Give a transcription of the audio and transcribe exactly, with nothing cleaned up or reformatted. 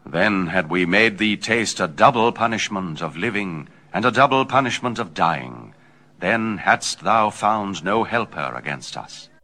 Then had we made thee taste a double punishment of living, and a double punishment of dying. Then hadst thou found no helper against us.